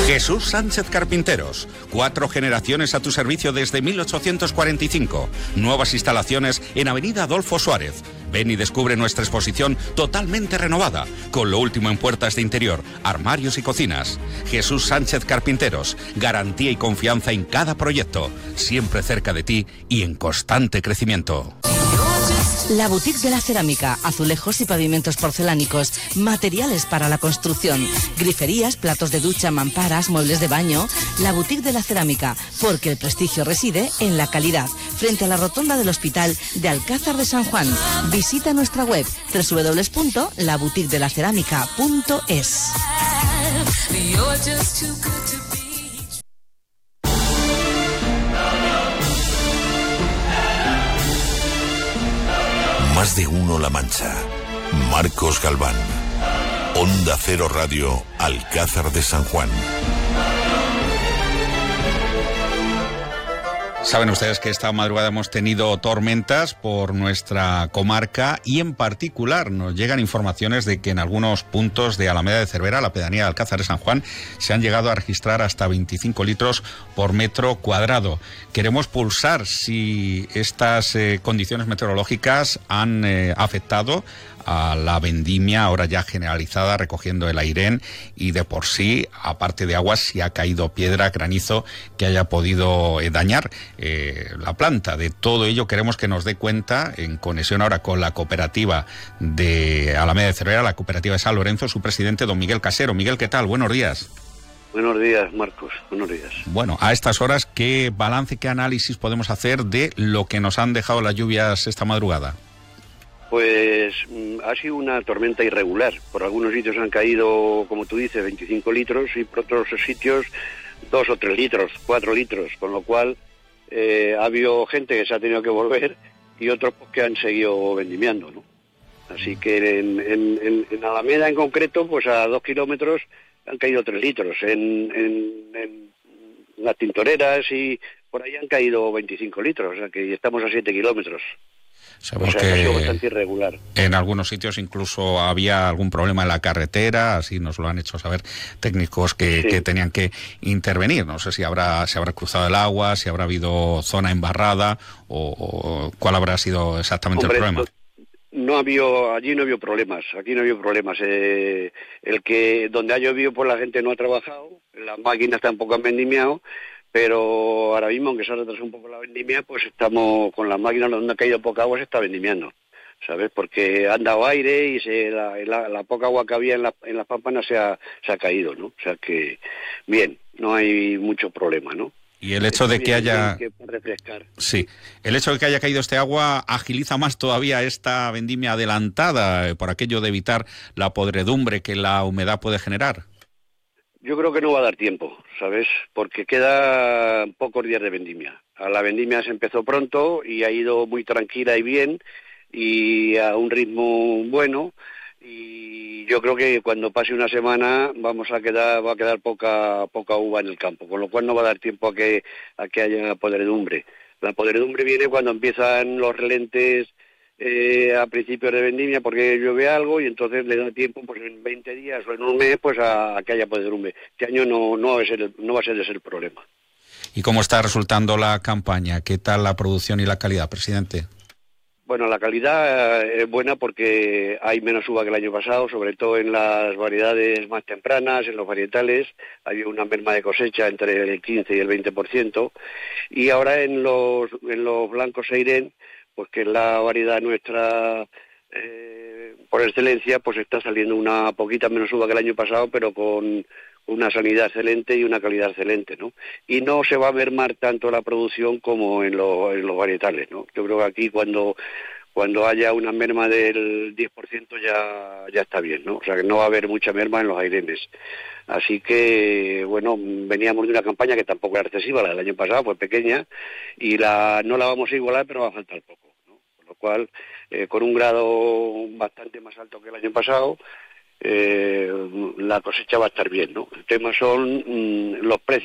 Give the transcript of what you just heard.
Jesús Sánchez Carpinteros, 4 generaciones a tu servicio desde 1845. Nuevas instalaciones en Avenida Adolfo Suárez. Ven y descubre nuestra exposición totalmente renovada, con lo último en puertas de interior, armarios y cocinas. Jesús Sánchez Carpinteros, garantía y confianza en cada proyecto, siempre cerca de ti y en constante crecimiento. La Boutique de la Cerámica, azulejos y pavimentos porcelánicos, materiales para la construcción, griferías, platos de ducha, mamparas, muebles de baño. La Boutique de la Cerámica, porque el prestigio reside en la calidad. Frente a la rotonda del Hospital de Alcázar de San Juan. Visita nuestra web www.laboutiquedelacerámica.es. Más de uno La Mancha. Marcos Galván. Onda Cero Radio, Alcázar de San Juan. Saben ustedes que esta madrugada hemos tenido tormentas por nuestra comarca y en particular nos llegan informaciones de que en algunos puntos de Alameda de Cervera, la pedanía de Alcázar de San Juan, se han llegado a registrar hasta 25 litros por metro cuadrado. Queremos pulsar si estas condiciones meteorológicas han afectado a la vendimia ahora ya generalizada recogiendo el Airén, y de por sí, aparte de aguas, si ha caído piedra, granizo que haya podido dañar la planta. De todo ello queremos que nos dé cuenta, en conexión ahora con la cooperativa de Alameda de Cervera, la cooperativa de San Lorenzo, su presidente, don Miguel Casero. Miguel, ¿qué tal? Buenos días. Buenos días, Marcos. Buenos días. Bueno, a estas horas, ¿qué balance, qué análisis podemos hacer de lo que nos han dejado las lluvias esta madrugada? Pues ha sido una tormenta irregular. Por algunos sitios han caído, como tú dices, 25 litros y por otros sitios 2 o 3 litros, 4 litros, con lo cual ha habido gente que se ha tenido que volver y otros pues, que han seguido vendimiando, ¿no? Así que en Alameda en concreto, pues a 2 kilómetros han caído 3 litros. En las tintoreras y por ahí han caído 25 litros, o sea que estamos a 7 kilómetros. Sabemos que ha sido bastante irregular. En algunos sitios incluso había algún problema en la carretera, así nos lo han hecho saber técnicos que tenían que intervenir. No sé si se habrá cruzado el agua, si habrá habido zona embarrada o cuál habrá sido exactamente el problema. Allí no había problemas. Donde ha llovido, pues la gente no ha trabajado, las máquinas tampoco han vendimiado. Pero ahora mismo, aunque se ha retrasado un poco la vendimia, pues estamos con las máquinas donde ha caído poca agua, se está vendimiando, ¿sabes? Porque han dado aire y la poca agua que había en las pámpanas se ha caído, ¿no? O sea que, bien, no hay mucho problema, ¿no? Y el hecho de que haya... Que refrescar. Sí, el hecho de que haya caído este agua agiliza más todavía esta vendimia adelantada, por aquello de evitar la podredumbre que la humedad puede generar. Yo creo que no va a dar tiempo, ¿sabes? Porque quedan pocos días de vendimia. La vendimia se empezó pronto y ha ido muy tranquila y bien y a un ritmo bueno, y yo creo que cuando pase una semana va a quedar poca uva en el campo, con lo cual no va a dar tiempo a que haya podredumbre. La podredumbre viene cuando empiezan los relentes a principios de vendimia, porque llueve algo y entonces le da tiempo, pues en 20 días o en un mes, pues a que haya podredumbre. Este año no va a ser ese el problema. ¿Y cómo está resultando la campaña? ¿Qué tal la producción y la calidad, presidente? Bueno, la calidad es buena porque hay menos uva que el año pasado, sobre todo en las variedades más tempranas, en los varietales. Hay una merma de cosecha entre el 15 y el 20%. Y ahora en los blancos Airén, pues que es la variedad nuestra por excelencia, pues está saliendo una poquita menos uva que el año pasado, pero con una sanidad excelente y una calidad excelente, ¿no? Y no se va a mermar tanto la producción como en los varietales, ¿no? Yo creo que aquí cuando haya una merma del 10% ya está bien, ¿no? O sea que no va a haber mucha merma en los airenes. Así que, bueno, veníamos de una campaña que tampoco era excesiva, la del año pasado, fue pequeña, y no la vamos a igualar, pero va a faltar poco, ¿no? Con lo cual, con un grado bastante más alto que el año pasado, la cosecha va a estar bien, ¿no? El tema son los precios.